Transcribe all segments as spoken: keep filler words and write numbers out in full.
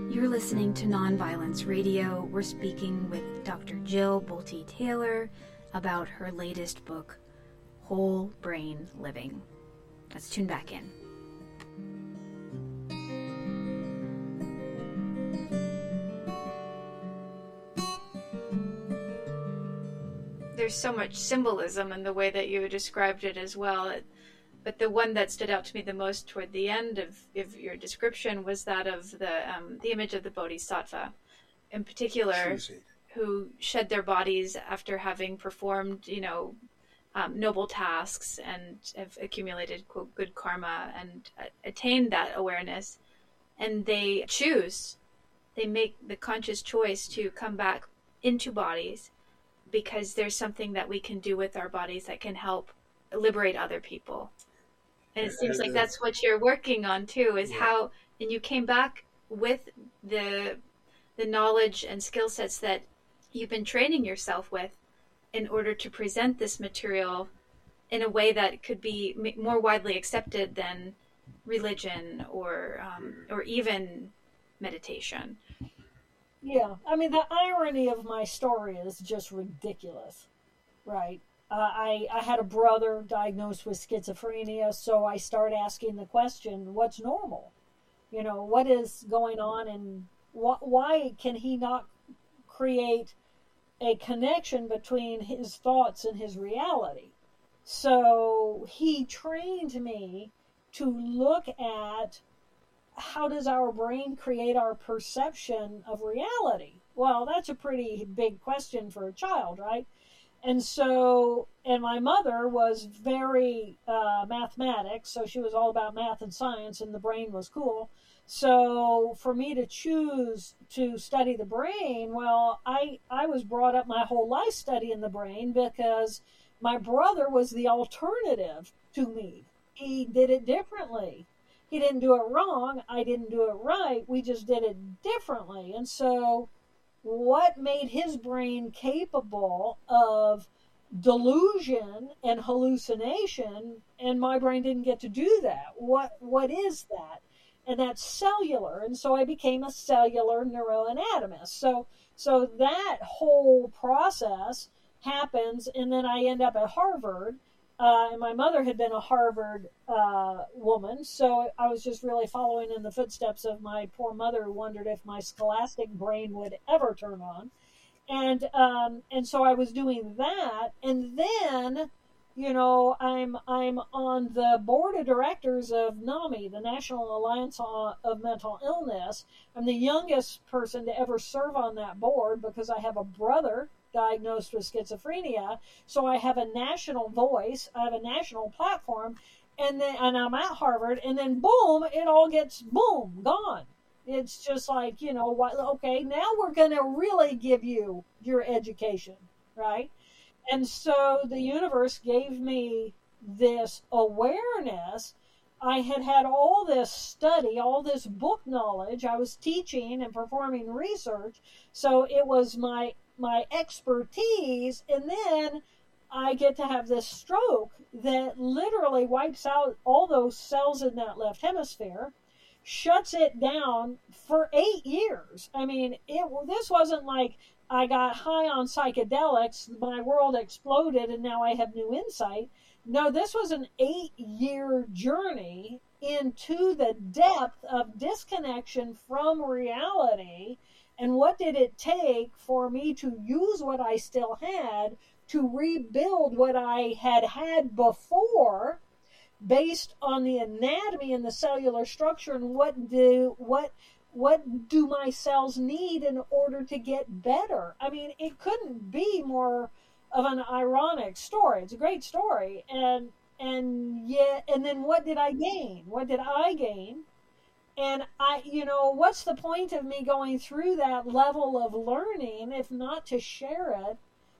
You're listening to Nonviolence Radio. We're speaking with Doctor Jill Bolte Taylor about her latest book, Whole Brain Living. Let's tune back in. There's so much symbolism in the way that you described it as well. But the one that stood out to me the most toward the end of, of your description was that of the um, the image of the Bodhisattva, in particular, who shed their bodies after having performed, you know, um, noble tasks and have accumulated, quote, good karma and uh, attained that awareness. And they choose, they make the conscious choice to come back into bodies because there's something that we can do with our bodies that can help liberate other people. And it seems like that's what you're working on too, is yeah. how, and you came back with the the knowledge and skill sets that you've been training yourself with in order to present this material in a way that could be more widely accepted than religion or um, or even meditation. Yeah, I mean, the irony of my story is just ridiculous, right? Uh, I, I had a brother diagnosed with schizophrenia, so I started asking the question, what's normal? You know, what is going on, and wh- why can he not create a connection between his thoughts and his reality? So he trained me to look at how does our brain create our perception of reality? Well, that's a pretty big question for a child, right? And so, and my mother was very uh, mathematics, so she was all about math and science, and the brain was cool. So for me to choose to study the brain, well, I, I was brought up my whole life studying the brain because my brother was the alternative to me. He did it differently. He didn't do it wrong. I didn't do it right. We just did it differently. And so what made his brain capable of delusion and hallucination, and my brain didn't get to do that? What what is that? And that's cellular. And so I became a cellular neuroanatomist. So so that whole process happens, and then I end up at Harvard. Uh, and my mother had been a Harvard uh, woman, so I was just really following in the footsteps of my poor mother, who wondered if my scholastic brain would ever turn on. And um, and so I was doing that, and then, you know, I'm I'm on the board of directors of NAMI, the National Alliance of Mental Illness. I'm the youngest person to ever serve on that board because I have a brother diagnosed with schizophrenia, so I have a national voice, I have a national platform, and then and I'm at Harvard, and then boom, it all gets boom gone. It's just like, you know, what? Okay, now we're going to really give you your education, right? And so the universe gave me this awareness. I had had all this study, all this book knowledge. I was teaching and performing research, so it was my my expertise, and then I get to have this stroke that literally wipes out all those cells in that left hemisphere, shuts it down for eight years. I mean, it this wasn't like I got high on psychedelics, my world exploded, and now I have new insight. No, this was an eight-year journey into the depth of disconnection from reality. And what did it take for me to use what I still had to rebuild what I had had before, based on the anatomy and the cellular structure, and what do what what do my cells need in order to get better? I mean, it couldn't be more of an ironic story. It's a great story, and and yet, and then what did I gain? What did I gain? And I, you know, what's the point of me going through that level of learning if not to share it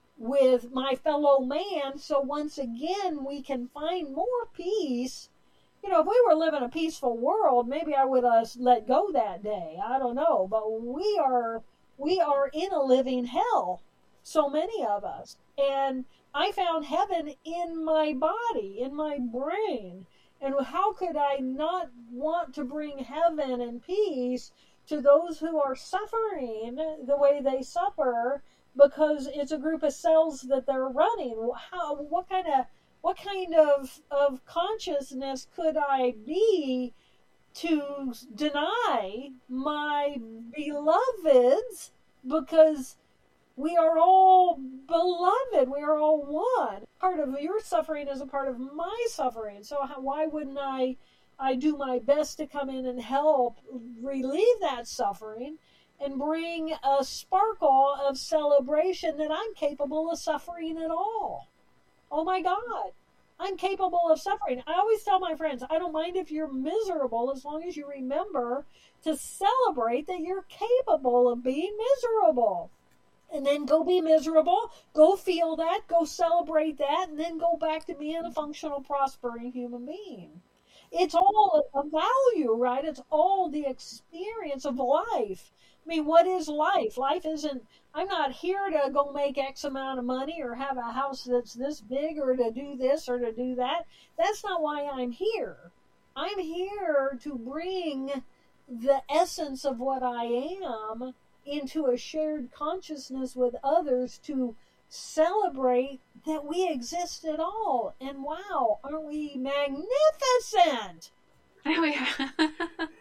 with my fellow man, so once again we can find more peace? You know, if we were living a peaceful world, maybe I would have let go that day. I don't know, but we are we are in a living hell, so many of us. And I found heaven in my body, in my brain. And how could I not want to bring heaven and peace to those who are suffering the way they suffer because it's a group of cells that they're running. How, what kind of, what kind of, of consciousness could I be to deny my beloveds, because we are all beloved, we are all one. Part of your suffering is a part of my suffering. So how, why wouldn't I, I do my best to come in and help relieve that suffering and bring a sparkle of celebration that I'm capable of suffering at all. Oh my God, I'm capable of suffering. I always tell my friends, I don't mind if you're miserable as long as you remember to celebrate that you're capable of being miserable. And then go be miserable, go feel that, go celebrate that, and then go back to being a functional, prospering human being. It's all a value, right? It's all the experience of life. I mean, what is life? Life isn't, I'm not here to go make X amount of money or have a house that's this big or to do this or to do that. That's not why I'm here. I'm here to bring the essence of what I am into a shared consciousness with others to celebrate that we exist at all. And wow, aren't we magnificent? We are.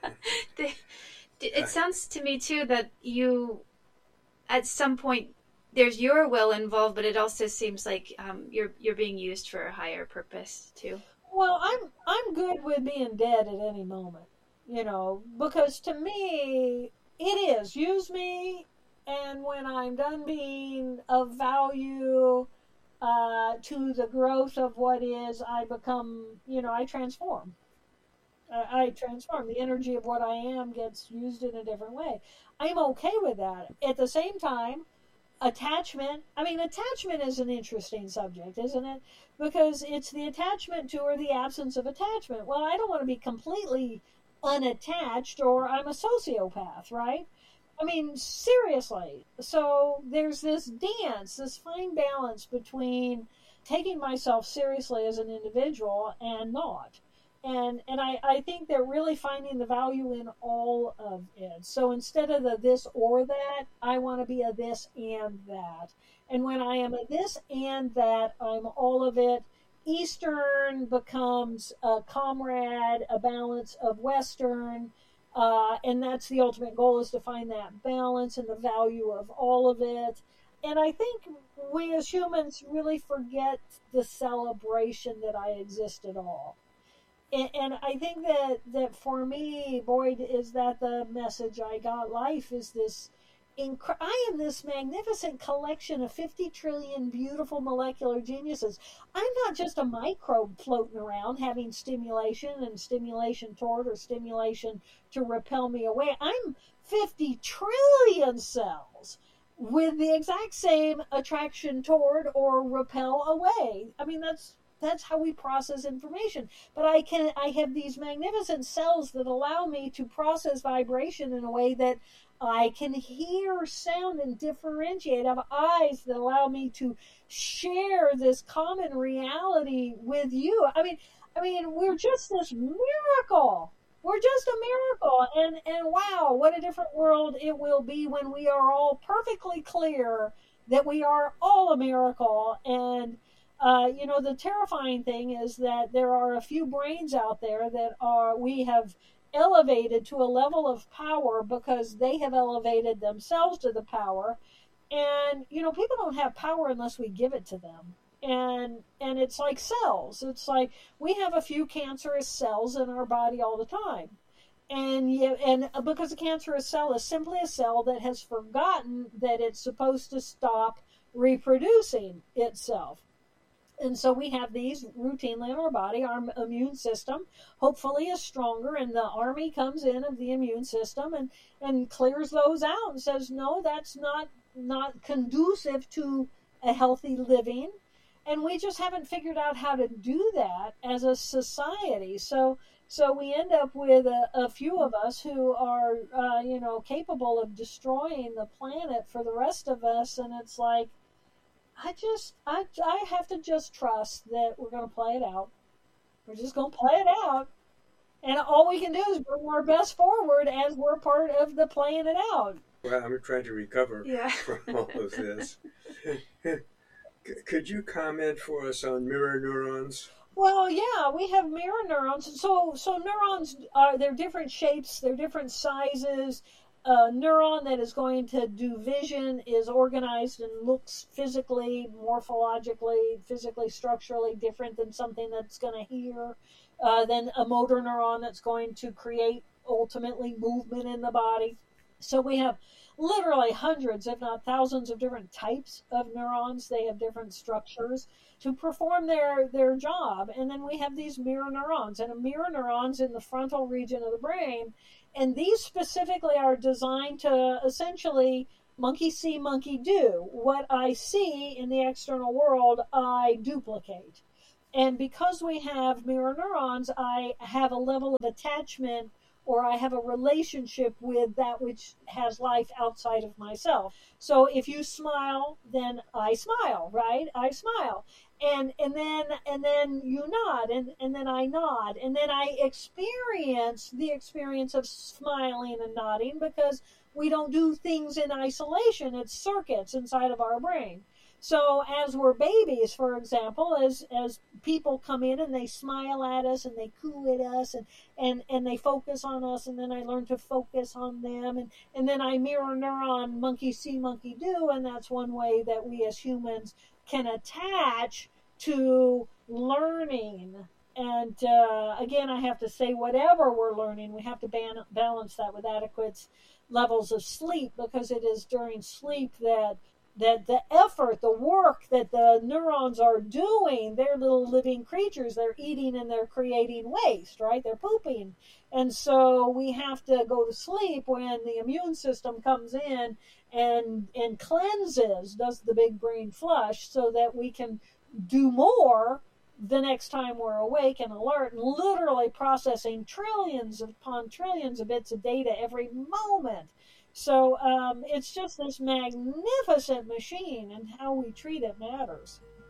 It sounds to me too that you, at some point, there's your will involved, but it also seems like um, you're you're being used for a higher purpose too. Well, I'm I'm good with being dead at any moment, you know, because to me it is use me, and when I'm done being of value uh, to the growth of what is, I become, you know, I transform. I transform. The energy of what I am gets used in a different way. I'm okay with that. At the same time, attachment, I mean, attachment is an interesting subject, isn't it? Because it's the attachment to or the absence of attachment. Well, I don't want to be completely unattached or I'm a sociopath, right? I mean, seriously. So there's this dance, this fine balance between taking myself seriously as an individual and not. And and I, I think they're really finding the value in all of it. So instead of the this or that, I want to be a this and that. And when I am a this and that, I'm all of it. Eastern becomes a comrade, a balance of Western. Uh, and that's the ultimate goal, is to find that balance and the value of all of it. And I think we as humans really forget the celebration that I exist at all. And, and I think that, that for me, Boyd, is that the message I got. Life is this, inc- I am this magnificent collection of fifty trillion beautiful molecular geniuses. I'm not just a microbe floating around having stimulation and stimulation toward or stimulation to repel me away. I'm fifty trillion cells with the exact same attraction toward or repel away. I mean, that's That's how we process information. But I can, I have these magnificent cells that allow me to process vibration in a way that I can hear sound and differentiate. I have eyes that allow me to share this common reality with you. I mean, I mean, we're just this miracle. We're just a miracle. And, and wow, what a different world it will be when we are all perfectly clear that we are all a miracle. And Uh, you know, the terrifying thing is that there are a few brains out there that are, we have elevated to a level of power because they have elevated themselves to the power. And, you know, people don't have power unless we give it to them. And, and it's like cells. It's like we have a few cancerous cells in our body all the time. And you, and because a cancerous cell is simply a cell that has forgotten that it's supposed to stop reproducing itself. And so we have these routinely in our body. Our immune system hopefully is stronger, and the army comes in of the immune system and, and clears those out and says, no, that's not, not conducive to a healthy living. And we just haven't figured out how to do that as a society. So so we end up with a, a few of us who are, uh, you know, capable of destroying the planet for the rest of us. And it's like, I just, I, I have to just trust that we're going to play it out. We're just going to play it out. And all we can do is bring our best forward as we're part of the playing it out. Well, I'm trying to recover Yeah. from all of this. Could you comment for us on mirror neurons? Well, yeah, we have mirror neurons. So, so neurons are they're different shapes, they're different sizes. A neuron that is going to do vision is organized and looks physically, morphologically, physically, structurally different than something that's going to hear. Uh, than a motor neuron that's going to create ultimately movement in the body. So we have literally hundreds, if not thousands, of different types of neurons. They have different structures to perform their, their job. And then we have these mirror neurons, and a mirror neurons in the frontal region of the brain. And these specifically are designed to essentially monkey see, monkey do. What I see in the external world, I duplicate. And because we have mirror neurons, I have a level of attachment, or I have a relationship with that which has life outside of myself. So if you smile, then I smile, right? I smile. And and then and then you nod, and, and then I nod. And then I experience the experience of smiling and nodding, because we don't do things in isolation. It's circuits inside of our brain. So as we're babies, for example, as as people come in and they smile at us and they coo at us and, and, and they focus on us, and then I learn to focus on them, and, and then I mirror neuron monkey see, monkey do, and that's one way that we as humans can attach to learning. And uh, again, I have to say, whatever we're learning, we have to ban- balance that with adequate levels of sleep, because it is during sleep that that the effort, the work that the neurons are doing, they're little living creatures. They're eating and they're creating waste, right? They're pooping. And so we have to go to sleep when the immune system comes in and and cleanses, does the big brain flush, so that we can do more the next time we're awake and alert, and literally processing trillions upon trillions of bits of data every moment. So um, it's just this magnificent machine, and how we treat it matters.